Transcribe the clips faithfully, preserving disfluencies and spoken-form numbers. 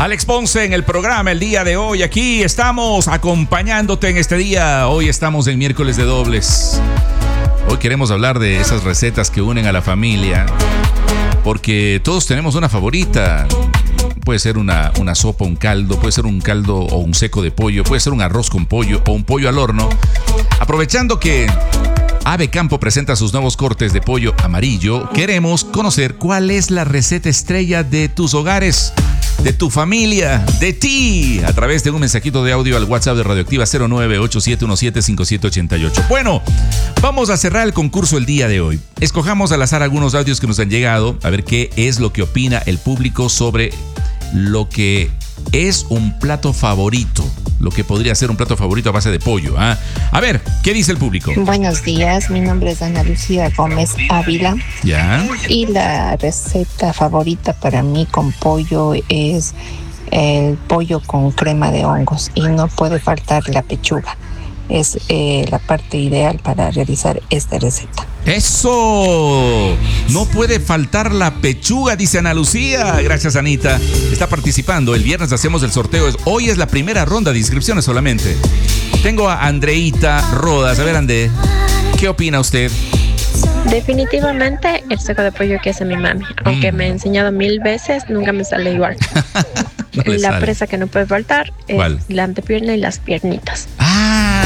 Alex Ponce en el programa el día de hoy. Aquí estamos acompañándote en este día. Hoy estamos en miércoles de dobles. Hoy queremos hablar de esas recetas que unen a la familia, porque todos tenemos una favorita. Puede ser una, una sopa, un caldo, puede ser un caldo o un seco de pollo, puede ser un arroz con pollo o un pollo al horno. Aprovechando que Ave Campo presenta sus nuevos cortes de pollo amarillo, queremos conocer cuál es la receta estrella de tus hogares, de tu familia, de ti, a través de un mensajito de audio al WhatsApp de Radioactiva cero nueve ocho siete uno siete cinco siete ocho ocho. Bueno, vamos a cerrar el concurso el día de hoy. Escojamos al azar algunos audios que nos han llegado, a ver qué es lo que opina el público sobre lo que es un plato favorito, lo que podría ser un plato favorito a base de pollo. ¿eh? A ver, ¿qué dice el público? Buenos días, mi nombre es Ana Lucía Gómez Ávila. ¿Ya? Y la receta favorita para mí con pollo es el pollo con crema de hongos. Y no puede faltar la pechuga. Es eh, la parte ideal para realizar esta receta. ¡Eso! No puede faltar la pechuga, dice Ana Lucía. Gracias, Anita. Está participando. El viernes hacemos el sorteo. Hoy es la primera ronda de inscripciones solamente. Tengo a Andreita Rodas. A ver, André, ¿qué opina usted? Definitivamente el seco de pollo que hace mi mami. Aunque mm. me ha enseñado mil veces, nunca me sale igual. No la sale. Presa que no puede faltar es ¿cuál? La antepierna y las piernitas. ¡Ah!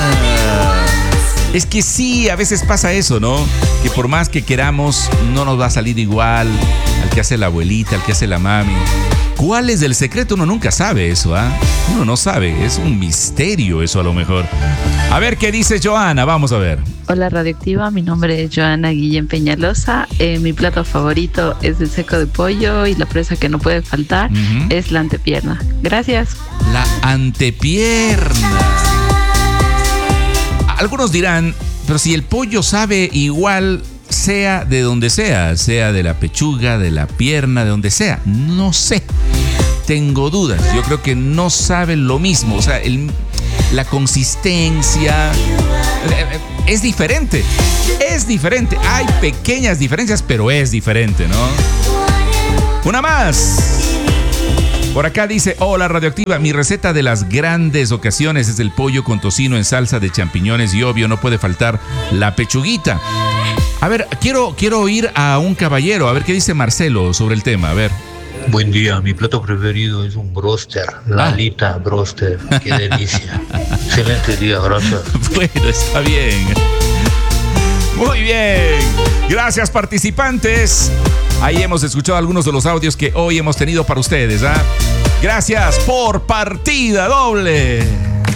Es que sí, a veces pasa eso, ¿no? Que por más que queramos, no nos va a salir igual al que hace la abuelita, al que hace la mami. ¿Cuál es el secreto? Uno nunca sabe eso, ¿ah? ¿eh? Uno no sabe, es un misterio eso a lo mejor. A ver qué dice Joana, vamos a ver. Hola Radioactiva, mi nombre es Joana Guillén Peñalosa. Eh, mi plato favorito es el seco de pollo y la presa que no puede faltar uh-huh. es la antepierna. Gracias. La antepierna. Algunos dirán, pero si el pollo sabe igual, sea de donde sea, sea de la pechuga, de la pierna, de donde sea, no sé, tengo dudas. Yo creo que no sabe lo mismo, o sea, el, la consistencia es diferente, es diferente. Hay pequeñas diferencias, pero es diferente, ¿no? Una más. Por acá dice, hola Radioactiva, mi receta de las grandes ocasiones es el pollo con tocino en salsa de champiñones y obvio no puede faltar la pechuguita. A ver, quiero, quiero oír a un caballero, a ver qué dice Marcelo sobre el tema, a ver. Buen día, mi plato preferido es un broster, la alita ah. broster, qué delicia. Excelente día, gracias. Bueno, está bien. Muy bien, gracias participantes. Ahí hemos escuchado algunos de los audios que hoy hemos tenido para ustedes. ¿eh? Gracias por partida doble.